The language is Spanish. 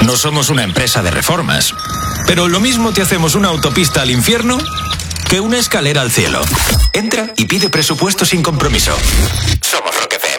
no somos una empresa de reformas, pero lo mismo te hacemos una autopista al infierno que una escalera al cielo. Entra y pide presupuesto sin compromiso. Somos Rock FM.